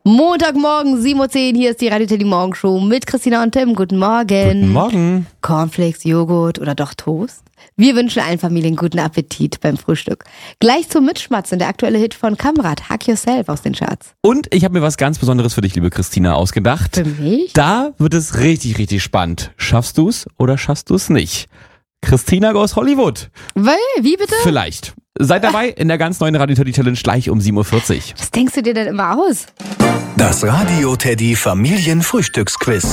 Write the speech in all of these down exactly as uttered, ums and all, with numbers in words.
Montagmorgen, sieben Uhr zehn, hier ist die Radio Teddy Morgenshow mit Christina und Tim. Guten Morgen. Guten Morgen. Cornflakes, Joghurt oder doch Toast? Wir wünschen allen Familien guten Appetit beim Frühstück. Gleich zum Mitschmatzen, der aktuelle Hit von Kamrat, Hug Yourself aus den Charts. Und ich habe mir was ganz Besonderes für dich, liebe Christina, ausgedacht. Für mich? Da wird es richtig, richtig spannend. Schaffst du's oder schaffst du's nicht? Christina goes Hollywood. Weil, wie bitte? Vielleicht. Seid dabei in der ganz neuen Radio Teddy Challenge gleich um sieben Uhr vierzig. Was denkst du dir denn immer aus? Das Radio Teddy Familienfrühstücksquiz.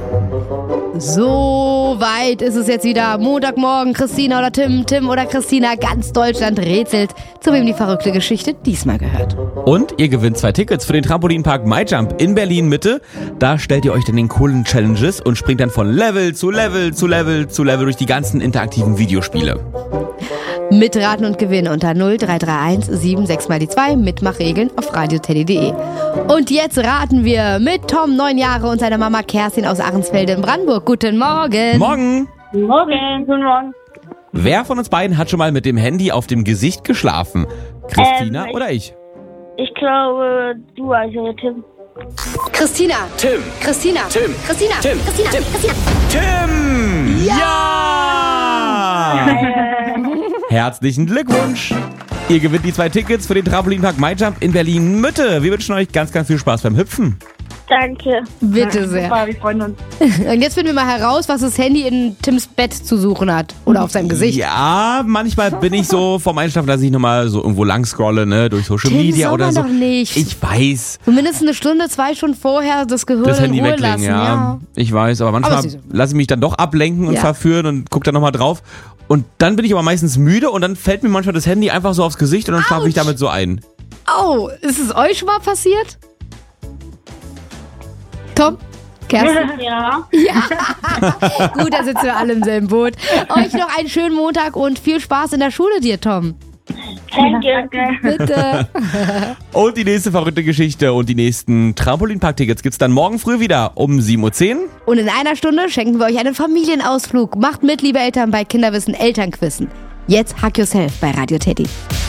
So weit ist es jetzt wieder. Montagmorgen, Christina oder Tim, Tim oder Christina. Ganz Deutschland rätselt, zu wem die verrückte Geschichte diesmal gehört. Und ihr gewinnt zwei Tickets für den Trampolinpark MyJump in Berlin Mitte. Da stellt ihr euch dann den coolen Challenges und springt dann von Level zu Level zu Level zu Level durch die ganzen interaktiven Videospiele. Mitraten und gewinnen unter null drei drei eins sieben sechs mal die zwei. Mitmachregeln auf radioteddy punkt de. Und jetzt raten wir mit Tom, neun Jahre, und seiner Mama Kerstin aus Ahrensfelde in Brandenburg. Guten Morgen. Morgen. Morgen, guten Morgen. Wer von uns beiden hat schon mal mit dem Handy auf dem Gesicht geschlafen? Christina Ähm, ich- oder ich? Ich glaube, du, also Tim. Christina. Tim. Christina. Tim. Christina. Tim. Christina. Tim. Christina. Tim! Ja! Herzlichen Glückwunsch! Ihr gewinnt die zwei Tickets für den Trampolinpark MyJump in Berlin Mitte. Wir wünschen euch ganz, ganz viel Spaß beim Hüpfen. Danke. Bitte sehr. Super, wir freuen uns. Und jetzt finden wir mal heraus, was das Handy in Tims Bett zu suchen hat. Oder auf seinem Gesicht. Ja, manchmal bin ich so vorm Einschlafen, dass ich nochmal so irgendwo lang scrolle, ne, durch Social Tim, Media soll oder man so. doch nicht. Ich weiß. Zumindest eine Stunde, zwei Stunden vorher das Gehirn Das Handy in Ruhe weglegen, lassen. ja. Ja. Ich weiß, aber manchmal Aber sie- lasse ich mich dann doch ablenken und Ja. verführen und gucke dann nochmal drauf. Und dann bin ich aber meistens müde und dann fällt mir manchmal das Handy einfach so aufs Gesicht und dann schlafe ich Autsch. damit so ein. Oh, ist es euch schon mal passiert? Tom? Kerstin? Ja. Gut, da sitzen wir alle im selben Boot. Euch noch einen schönen Montag und viel Spaß in der Schule dir, Tom. Danke. Bitte. Und die nächste verrückte Geschichte und die nächsten Trampolinpark-Tickets gibt's dann morgen früh wieder um sieben Uhr zehn. Und in einer Stunde schenken wir euch einen Familienausflug. Macht mit, liebe Eltern, bei Kinderwissen Elternquissen. Jetzt Hug Yourself bei Radio Teddy.